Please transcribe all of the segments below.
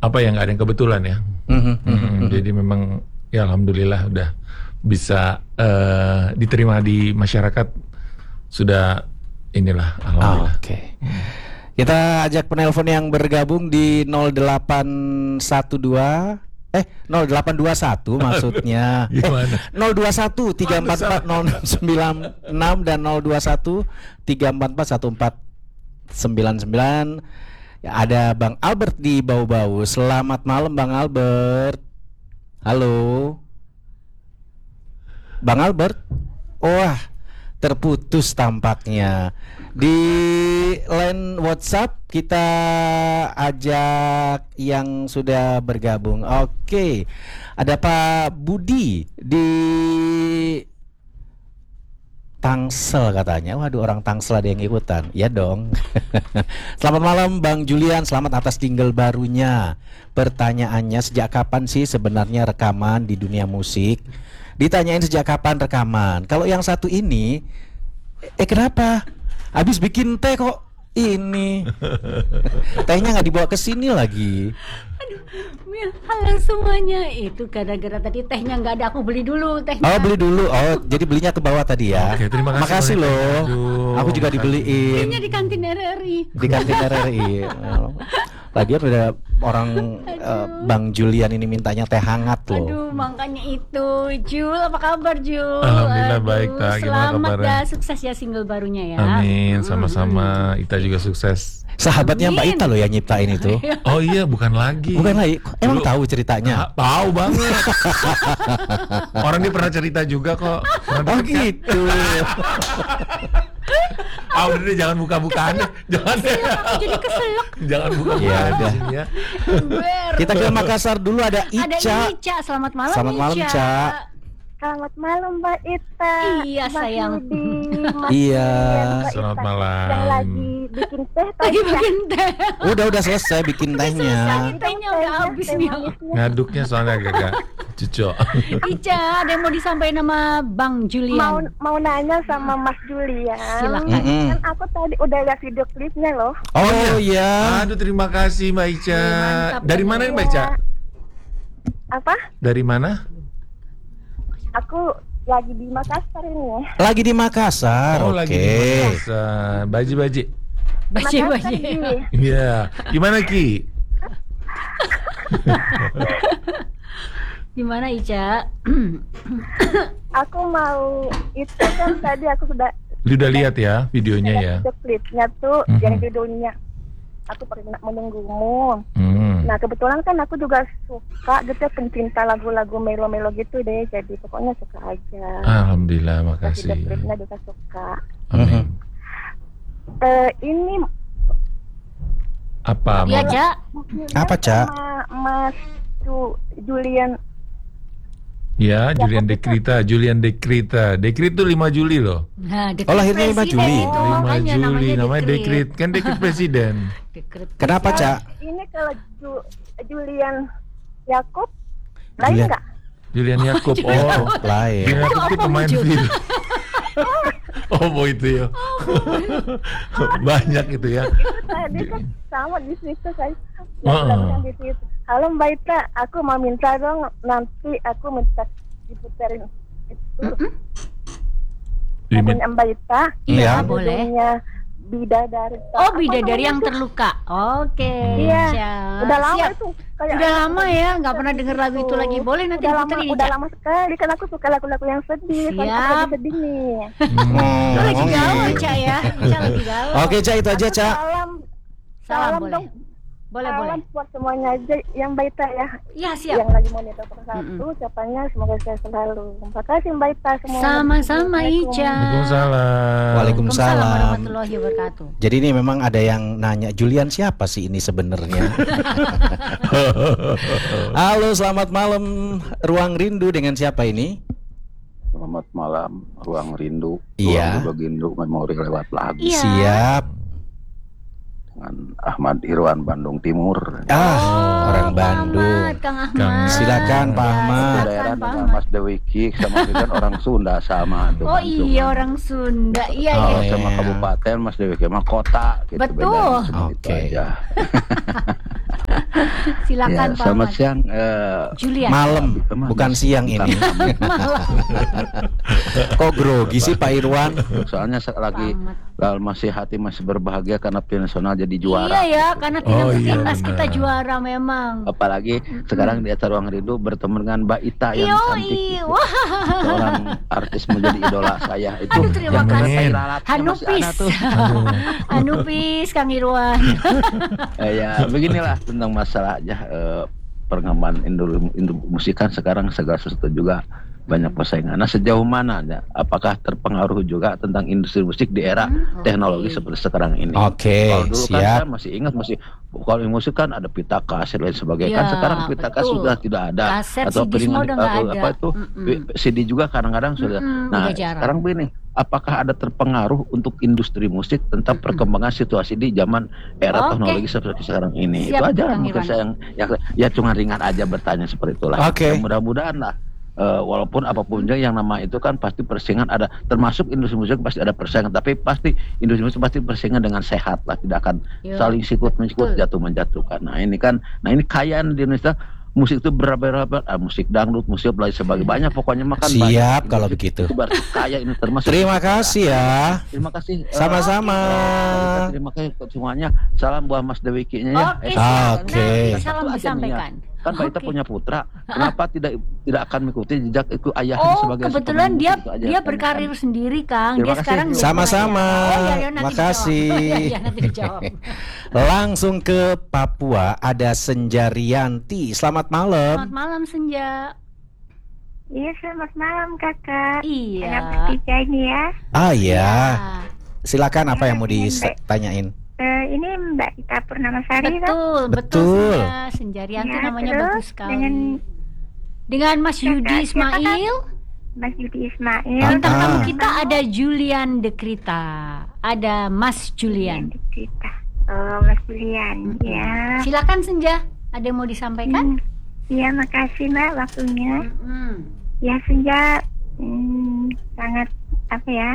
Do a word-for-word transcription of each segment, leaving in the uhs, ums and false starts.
apa ya, nggak ada yang kebetulan ya. Mm-hmm. Mm-hmm. Jadi memang ya alhamdulillah udah bisa uh, diterima di masyarakat, sudah inilah alhamdulillah. Oke. Okay. Kita ajak penelpon yang bergabung di nol delapan satu dua eh nol delapan dua satu maksudnya. Gimana? Eh, nol dua satu tiga empat empat nol sembilan enam dan nol dua satu tiga empat empat satu empat sembilan sembilan. Ya, ada Bang Albert di Bau-Bau. Selamat malam Bang Albert. Halo Bang Albert. Wah, terputus tampaknya. Di line WhatsApp kita ajak yang sudah bergabung. Oke, ada Pak Budi di Tangsel katanya. Waduh, orang Tangsel ada yang ikutan. Ya dong. Selamat malam Bang Julian, selamat atas single barunya. Pertanyaannya, sejak kapan sih sebenarnya rekaman di dunia musik? Ditanyain sejak kapan rekaman. Kalau yang satu ini, eh kenapa? Habis bikin teh kok ini tehnya nggak dibawa ke sini lagi. Aduh, Mil, halo semuanya. Itu gara-gara tadi tehnya nggak ada, aku beli dulu tehnya. Oh, beli dulu. Oh, jadi belinya ke bawah tadi ya. Oke, terima kasih. Makasih loh. Aduh, aku juga dibeliin. Belinya di kantin R R I. Di kantin R R I. Lagian udah orang uh, Bang Julian ini mintanya teh hangat loh. Aduh, makanya itu. Jul, apa kabar Jul? Alhamdulillah Aduh, baik, Ta. Gimana selamat kabarnya? dah, sukses ya single barunya ya. Amin, sama-sama. Ita juga sukses. Sahabatnya Mbak Amin. Ita loh yang nyiptain itu. Oh iya, bukan lagi. Bukan lagi. Emang Dulu- tahu ceritanya? Ah, tahu banget. Orang dia pernah cerita juga kok. Pernah Oh deket kan? gitu. Ah udah deh, jangan buka-bukaan deh. Jangan deh. Aku jadi keselak. Jangan Ya buka-bukaan di udah. sini ya. Ber. Kita ke Makassar dulu, ada Ada Ica. Ica, selamat malam Selamat malam, Ica. Ca. Selamat malam Mbak Ita. Iya, Mas sayang. Yudi, Mas Iya. Julian, Mbak Selamat Ita. malam. Yang lagi bikin teh Lagi tadi, bikin teh. Udah udah selesai bikin tehnya. Selesai, tehnya udah habis nih. Ngaduknya soalnya agak-agak cucok. Ica, ada yang mau disampaikan sama Bang Julian? mau mau nanya sama Mas Julian. Silakan. Mm-mm. Kan aku tadi udah lihat video klipnya loh. Oh iya. Aduh, terima kasih Mbak Ica. Iya, mantap. Dari mana nih Mbak Ica? Apa? Dari mana? Aku lagi di Makassar ini ya. Lagi di Makassar. Oh, Oke. lagi di Makassar. Baji-baji. Baca-baca. Makassar, Ji. Iya. Gimana Ki? Gimana Ica? Aku mau itu kan tadi aku sudah Lu udah lihat ya videonya ya? lihat video klipnya tuh, Mhm. yang judulnya Aku Pernah Menunggumu. Hmm. Nah kebetulan kan aku juga suka gitu ya, pencinta lagu-lagu melo-melo gitu deh. Jadi pokoknya suka aja. Alhamdulillah, Video makasih. klipnya juga suka. Amin. Eh ini Apa? Iya, Mau- Ca. Apa, Ca? sama Mas Ju- Julian. Ya, Julian Dekrita, Julian Dekrita. Dekrit tuh lima Juli loh. Nah, dekret Oh, lahirnya lima presiden Juli. itu, lima makanya Juli namanya dekret. Dekrit. Kan Dekrit presiden. Dekret Kenapa, Ca? Ini kalau Ju- Julian Yakub lain Julian. nggak? Julian Yakob. Oh, Oh, lain. Julian Yakob Itu itu apa, pemain Jul? film. Oh, mau itu ya. Banyak itu ya. Itu tadi kan sama di situ saya. Heeh. Di situ. Halo Mbak Ita, aku mau minta dong nanti aku minta diputarin itu Dimin- lagunya Mbak Ita. Iya. boleh. Judulnya Bidadari. Oh, Apa bidadari yang namanya tuh? terluka. Oke. Iya. Ca. Udah lama Siap. itu. Kayak Udah lama ya, nggak pernah denger lagu itu lagi. Boleh nanti udah lama, diputerin, udah Ca. lama sekali kan aku suka lagu-lagu yang sedih. Soalnya aku Siap. lagi sedih nih. Hmm. Lo lagi Oh, galau, gitu. Ca ya. Ica lagi galau. Oke, Ca, itu aja, Aku Ca. Salam, Salam boleh. dong. Boleh, Salam boleh. buat semuanya aja yang Mbak Ita ya. Iya, siap. Yang lagi monitor persatu, Mm-mm. ucapannya semoga saya selalu. Terima kasih Mbak Ita semua. Sama-sama, Assalamualaikum. Ica. Waalaikumsalam. Waalaikumsalam. warahmatullahi wabarakatuh. Jadi ini memang ada yang nanya, Julian siapa sih ini sebenarnya? Halo, selamat malam Ruang Rindu, dengan siapa ini? Selamat malam, Ruang Rindu. Iya. Ruang Rindu memori lewat lagu Iya. Siap. dengan Ahmad Irwan Bandung Timur. Ah, Oh, orang Kang Bandung. Ahmad, Kang Ahmad. Kang- Silakan, Pak Ya, Ahmad. silakan, Daerah Pak dengan Ahmad. Mas Dewi Kik sama kita kan orang Sunda sama tuh. Oh iya, orang Sunda. Iya, Oh, iya. Kalau sama iya. kabupaten Mas Dewi Kik mah kota gitu. Betul. bedanya cuma itu Oke. aja. Silakan. Silakan Ya, Pak selamat Ahmad. siang. eh, Julian. Malam, Emang bukan masih- siang bukan ini. Kok grogi sih Pak Irwan? Soalnya se- lagi Pak Ahmad. Lal masih hati masih berbahagia karena tim nasional jadi juara. Iya ya, karena tim Oh, iya, timnas benar. kita juara memang. Apalagi sekarang di acara Ruang Rindu bertemu dengan Mbak Ita yang cantik. Yoi, itu. wah. Seorang artis menjadi idola saya itu. Aduh, terima yang kasih. tai lalatnya masih Hanupis. ada tuh. Aduh. Anupis, Kang Irwan. Eh, ya beginilah tentang masalah aja eh, perkembangan industri industri musik kan sekarang segala sesuatu juga banyak persaingan. Nah, sejauh mana ya, apakah terpengaruh juga tentang industri musik di era Hmm, teknologi oke. seperti sekarang ini? Oke, Kalau dulu kan siap. saya masih ingat masih kalau di musik kan ada pita kaset dan sebagainya. Ya, Kan sekarang pita kaset betul. sudah tidak ada. Kaset, Atau C D semua piringan udah nggak eh, ada. apa itu Mm-mm. C D juga kadang-kadang sudah. Mm-mm, Nah, udah jarang. sekarang begini, apakah ada terpengaruh untuk industri musik tentang Mm-mm. perkembangan situasi di zaman era Oke. teknologi seperti sekarang ini? Siap, Itu aja Kang mungkin Irwan. saya yang ya, ya cuma ringan aja bertanya seperti itulah. Oke. Ya, mudah-mudahan lah. eh, walaupun apapun juga yang nama itu kan pasti persaingan ada, termasuk industri musik pasti ada persaingan, tapi pasti industri musik pasti persaingan dengan sehat lah, tidak akan Yo. saling sikut Betul. mensikut, jatuh menjatuhkan. Nah ini kan, nah ini kayaan di Indonesia musik itu berapa-berapa, ah, musik dangdut, musik lain sebagainya, banyak pokoknya makan Siap kalau begitu. Itu berarti kaya ini termasuk. Terima kasih ya. Terima kasih. eh, Sama-sama. Terima kasih untuk semuanya. Salam buat Mas Dewikinya ya. Oke, Eh, siap. Oke. Nanti salam Satu aja nih ya. disampaikan. Kan Mbak Ita Oke. punya putra, kenapa tidak tidak akan mengikuti jejak itu ayahnya Oh, sebagai kebetulan seorang dia musik? Itu aja dia kan. berkarir sendiri, Kang. Terima Dia kasih. sekarang jadi Sama-sama. pengajar. Oh, iya, iya, nanti Makasih. dijawab. Iya, iya, nanti dijawab. Langsung ke Papua ada Senjarianti. Selamat malam. Selamat malam Senja. Iya, selamat malam kakak. Iya. Anak bertiga ini ya. Ah ya, Ya. silakan apa yang mau Iya, ditanyain? Eh, ini Mbak Ita Purnamasari kan? Betul, betul, Betul. Senja. Senjarianti Ya, namanya terus bagus sekali. dengan Dengan Mas Kakak, Yudi siapa, Kak? Ismail. Mas Yudi Ismail. Ah, Bintang ah. tamu kita ada Julian Dekrita. Ada Mas Julian. Kita. Oh, Mas Julian. Ya. Silakan Senja. Ada yang mau disampaikan? Hmm, Iya, makasih Mbak waktunya. Mm-mm. Ya, Senja hmm, sangat apa ya?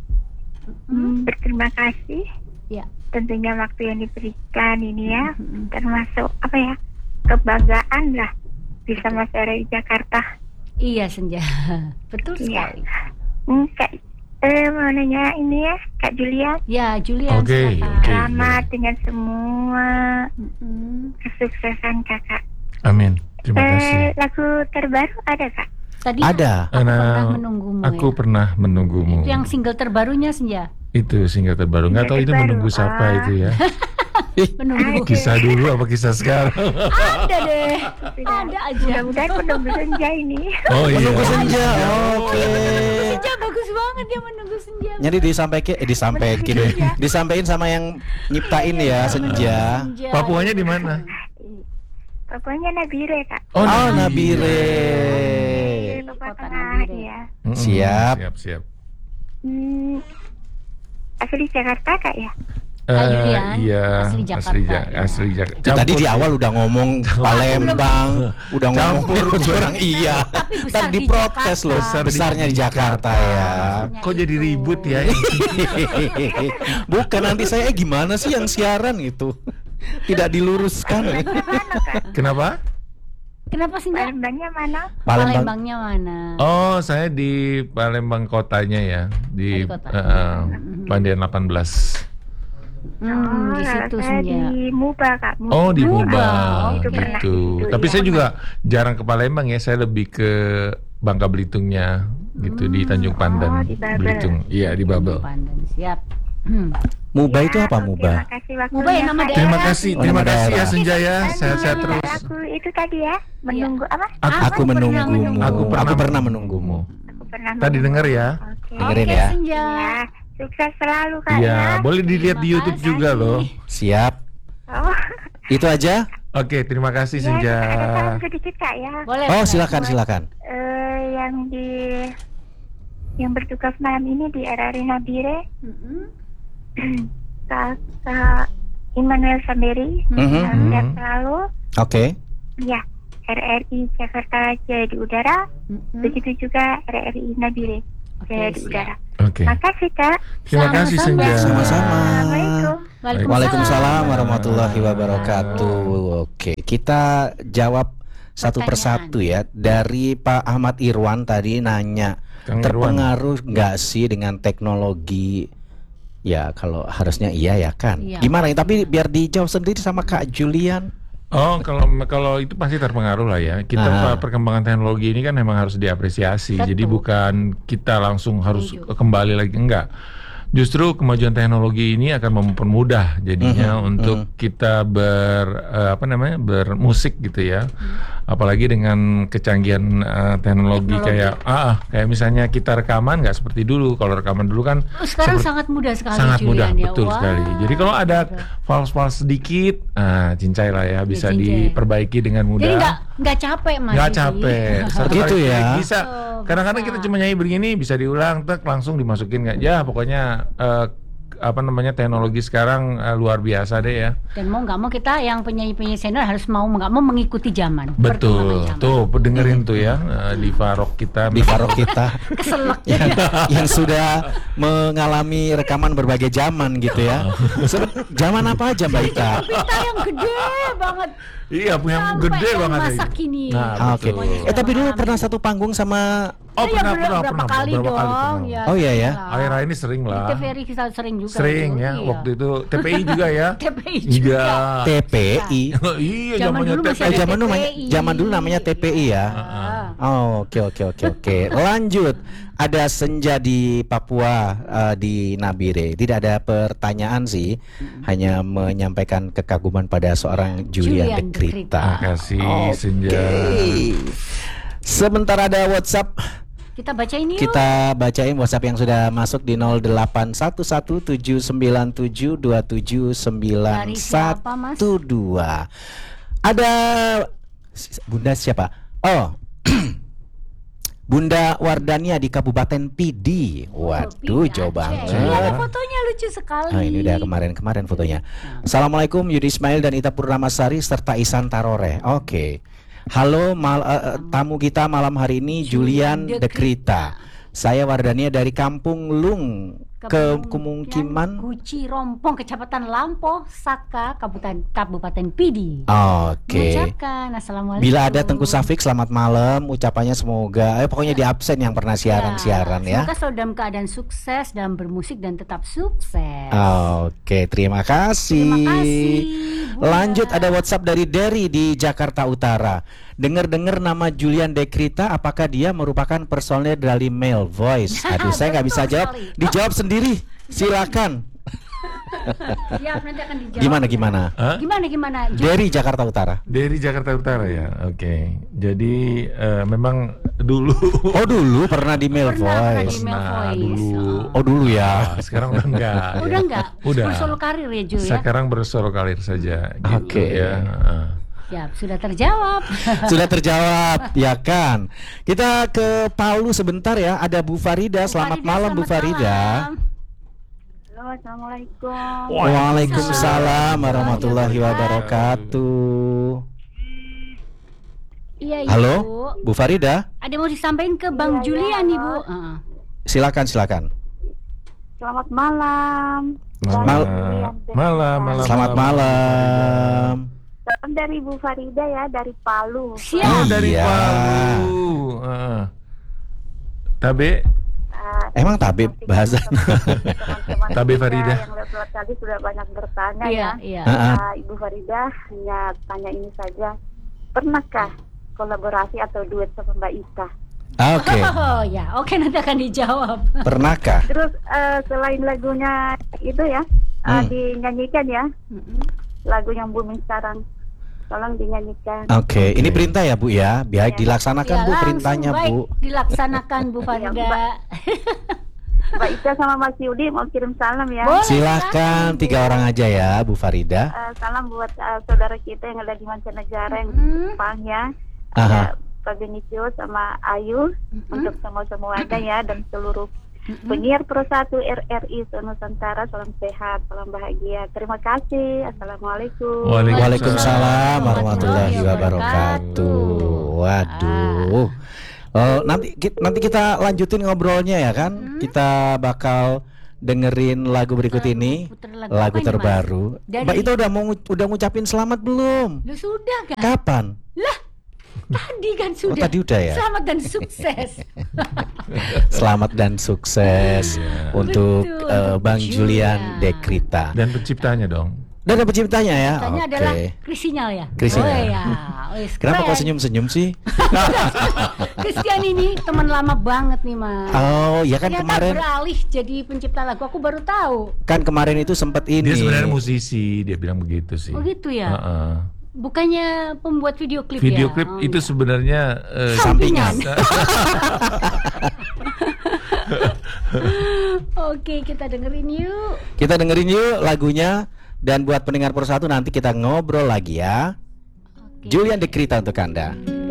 Hmm, berterima kasih. Ya. Tentunya waktu yang diberikan ini ya, Mm-mm. termasuk apa ya? Kebanggaan lah bisa masuk area di Jakarta. Iya Senja. Betul Iya. sekali. Hmm, Kak, eh, mau nanya ini ya, Kak Julia. Ya, Julian Oke, silakan. oke. Selamat dengan semua Mm-mm. kesuksesan kakak. Amin. Terima kasih. Eh, lagu terbaru ada kak? Tadi Ada. aku Nah, pernah menunggumu. Aku ya. pernah menunggumu. Itu yang single terbarunya Senja. Itu single terbaru. Nggak tahu itu Terbaru. menunggu siapa Ah. itu ya. Menunggu. Ada. Kisah dulu apa kisah sekarang? Ada deh. Sudah. Ada aja. Mudah-mudahan menunggu senja ini. Oh iya. Menunggu senja. Oke. Senja bagus banget dia menunggu Senja. Jadi disampaikan, eh, disampaikan, disampaikan sama yang nyiptain ya Senja. Senja. Papuanya di mana? Pokoknya Nabire kak. Oh, Nabire. Nabire. Di Kota Papua Tengah Nabire. ya. Mm-mm, Siap. Siap, siap. Hmm, asli Jakarta kak ya? Eh, Julian, iya, asli Jakarta. asli, Ja- asli Jakarta. Itu tadi di awal udah ngomong Palembang, udah ngomong Campur. orang iya. Tapi besar Ntar di diprotes loh, Jakarta. besarnya di Jakarta ya. Kok jadi ribut ya? Bukan, nanti saya eh, gimana sih yang siaran itu? Tidak diluruskan. Mana kak? Kenapa? Kenapa Senja? Palembangnya mana? Palembang. Palembangnya mana? Oh, saya di Palembang kotanya ya, di Oh, di kota. eh, Pandian delapan belas. Hmm, di Oh, situ saya Senja. di Muba kak. Oh, di Muba. Muba Oh, itu pernah gitu. itu, Tapi ya. saya juga jarang ke Palembang ya, saya lebih ke Bangka Belitungnya gitu, di Tanjung Pandan, Oh, di Babel. Belitung. Iya, di Babel. Pandan, siap. Hmm. Muba itu apa oke, Muba? makasih waktunya, Muba ya nama Kak, daerah. Terima kasih, Oh, terima nama kasih ya daerah. Senja ya. Dan Sehat-sehat ini terus. Aku itu tadi ya, menunggu apa? Aku, Aku Aku pernah menunggumu. menunggu. Aku pernah, Aku pernah menunggumu. Aku pernah Tadi menunggu. dengar ya. Oke. Dengerin Oke, ya. Senja. Ya, sukses selalu kak Iya, ya. boleh dilihat di Terima YouTube kasih. juga loh. Siap. Oh, Itu aja. Oke, terima kasih ya, Senja. ada salam sedikit kak ya. Boleh. Oh, Senja. silakan silakan. Eh, yang di yang bertugas malam ini di R R I Nabire, Mm-mm. Kakak Immanuel Samberi, Mhm. salam sehat Mhm. selalu. Oke. Ya, R R I Jakarta Jaya di udara, Mm-mm. begitu juga R R I Nabire. Saya di siap. udara. Oke. Makasih Kak. Terima kasih Sama-sama. Senja. Sama-sama. Assalamualaikum. Waalaikumsalam warahmatullahi wabarakatuh. Oke, kita jawab satu Pertanyaan. persatu ya. Dari Pak Ahmad Irwan tadi nanya, Kang Irwan. terpengaruh nggak sih dengan teknologi? Ya kalau harusnya iya ya kan. Iya. Gimana? Tapi biar dijawab sendiri sama Kak Julian. Oh, kalau kalau itu pasti terpengaruh lah ya. Kita Ah. per- perkembangan teknologi ini kan memang harus diapresiasi. Betul. Jadi bukan kita langsung harus Setuju. kembali lagi, enggak. Justru kemajuan teknologi ini akan mempermudah jadinya Mhm, untuk mhm. kita ber eh, apa namanya bermusik gitu ya. Apalagi dengan kecanggihan eh, teknologi, Teknologi. kayak ah ah, kayak misalnya kita rekaman nggak seperti dulu. Kalau rekaman dulu kan Oh, sekarang seperti- sangat mudah sekali sangat mudah, Julian, ya. betul Wah, sekali. Jadi kalau ada mudah. fals-fals sedikit, ah cincai lah ya, bisa cincai. diperbaiki dengan mudah. Jadi nggak nggak capek Mas. Nggak Didi. capek. Satu Gitu kali ya. klik bisa. Oh, Kadang-kadang bisa. kita cuma nyanyi begini, bisa diulang, tek langsung dimasukin nggak? Ya pokoknya eh, apa namanya teknologi sekarang eh, luar biasa deh ya. Dan mau nggak mau kita yang penyanyi-penyanyi senior harus mau nggak mau mengikuti zaman. Betul. perkembangan zaman. Tuh dengerin tuh ya eh, diva rock kita. Di Farok kita Keselak yang, jadi. yang sudah mengalami rekaman berbagai zaman gitu ya. Sebe- Zaman apa aja Mbak Ika? Kita yang gede banget. Iya, punya Sampai gede yang banget. masa ini. kini. Nah, Ah, Oke. betul. Eh tapi dulu pernah satu panggung sama. Oh, Iya, pernah, ber- pernah, berapa pernah, kali beberapa kali dong. pernah. Ya, Oh, iya, ya. lah. Akhir-akhir ini sering Di lah. T V R kita sering juga. Sering itu, ya, iya. waktu itu T P I juga ya. T P I juga. Iya. T P I. Iya, Zaman zamannya dulu T P I. masih Eh, ada zaman dulu T P I. namanya- zaman dulu namanya T P I ya. Ah. Oh, oke oke oke oke. Lanjut. Ada senja di Papua eh, di Nabire. Tidak ada pertanyaan sih, hanya menyampaikan kekaguman pada seorang Julian, Julian de Krita. Krita. Makasih Oke. Senja. Sebentar ada WhatsApp. Kita baca ini yuk. Kita bacain WhatsApp yang sudah masuk di nol delapan satu satu tujuh sembilan tujuh dua tujuh sembilan Dari siapa, Mas? satu dua. Ada Bunda siapa? Oh. Bunda Wardania di Kabupaten Pidi. Waduh, Pidi jauh Aceh. banget. Ini ada fotonya lucu sekali. Nah, ini udah kemarin-kemarin fotonya. Assalamualaikum Yudi Ismail dan Ita Purnamasari serta Isan Tarore. Oke. Halo mal, eh, tamu kita malam hari ini Julian Julian de de Krita. Saya Wardania dari Kampung Lung, ke Kemungkiman. Guci Rompong, Kecamatan Lampo, Saka, Kabupaten Kabupaten Pidi. Oke. Mengucapkan assalamualaikum. Bila ada Tengku Safik selamat malam, ucapannya semoga eh pokoknya di absen yang pernah siaran-siaran ya. Semoga selalu dalam keadaan sukses dalam bermusik dan tetap sukses. Oke, terima kasih. Terima kasih, Bunda. Lanjut ada WhatsApp dari Derry di Jakarta Utara. Dengar-dengar nama Julian de Krita, apakah dia merupakan personel dari Male Voice? Aduh, saya nggak bisa Betul jawab. sekali. Dijawab sendiri. Silakan. Siap, nanti akan dijawab. Gimana gimana? Hah? Gimana gimana? Ju- Derry Jakarta Utara. Dari Jakarta Utara ya. Oke. Jadi eh, memang dulu Oh dulu pernah di Male Pernah, pernah di Voice. Male Nah, Voice. dulu. Oh dulu ya. Ah, sekarang udah enggak. Udah enggak? Udah. Bersolo karir ya Ju ya? Sekarang bersolo karir saja gitu Oke. ya. Ah. Siap, sudah terjawab. Sudah terjawab, ya kan? Kita ke Palu sebentar ya. Ada Bu Farida. Selamat Farida, malam Bu selamat Farida. malam. Halo, assalamualaikum. Waalaikumsalam warahmatullahi wabarakatuh. Iya, Ibu. Halo, Bu Farida. Ada yang mau disampaikan ke Bang Iya, iya, Julian, halo. Ibu? Heeh. Silakan, silakan. Selamat malam. Malam. Mal- malam, malam. Selamat malam. Salam dari Bu Farida ya, dari Palu. Siap. Oh, dari Iya. Palu. Ah. Tabe. Uh, Emang tabib bahasa? teman-teman Tabe kita Farida. Yang lewat-lewat tadi sudah banyak bertanya Iya, ya. iya. Heeh. Uh, Ibu Farida hanya tanya ini saja. Pernahkah kolaborasi atau duet sama Mbak Ika? Ah, Oke. Oh ya, oke nanti akan dijawab. Pernahkah? Terus uh, selain lagunya itu ya, uh, Hmm. dinyanyikan ya, Mm-mm. lagu yang booming sekarang. Tolong dinyanyikan. Oke, ini perintah ya Bu ya. Biar Iya. dilaksanakan Ya, Bu langsung perintahnya baik Bu. dilaksanakan Bu Iya, Farida. Mbak. Mbak Ika sama Mas Yudi mau kirim salam ya. Boleh. Silahkan tiga orang aja ya Bu Farida. Uh, salam buat uh, saudara kita yang ada di mancanegara yang di Mm-mm. Jepang ya. Aha. Ada Pak Benicio sama Ayu untuk semua-semuanya ya dan seluruh penyiar Pro satu R R I Nusantara. Salam sehat, salam bahagia. Terima kasih. Assalamualaikum. Waalaikumsalam warahmatullahi wabarakatuh. Waduh. Oh, nanti ki- nanti kita lanjutin ngobrolnya ya kan. Kita bakal dengerin lagu berikut Lagu- ini, puter lagu lagu apa ini, Mas? terbaru. Dari- Mbak Ita udah mau ngu- udah ngucapin selamat belum? Lu sudah kan? Kapan? Lah, tadi kan sudah. tadi udah ya? Selamat dan sukses. Selamat dan sukses untuk Betul, eh, untuk Bang Julian Julian. Dekrita. Dan penciptanya dong. Dan ada penciptanya ya. Tanya Oke. adalah Krisinyal ya. Krisinyal. Oh ya. Wis, Kenapa kok keren. senyum-senyum sih? Christian ini teman lama banget nih, Mas. Oh, ya kan Ternyata kemarin beralih jadi pencipta lagu. Aku baru tahu. kan kemarin itu sempat ini. Dia sebenarnya musisi, dia bilang begitu sih. Oh gitu ya. Heeh. Bukannya pembuat video klip Video ya? klip Oh, itu enggak. sebenarnya eh, Sampingan. Oke, kita dengerin yuk. Kita dengerin yuk lagunya, dan buat pendengar Persatu nanti kita ngobrol lagi ya. Oke. Julian Dekrita untuk Anda.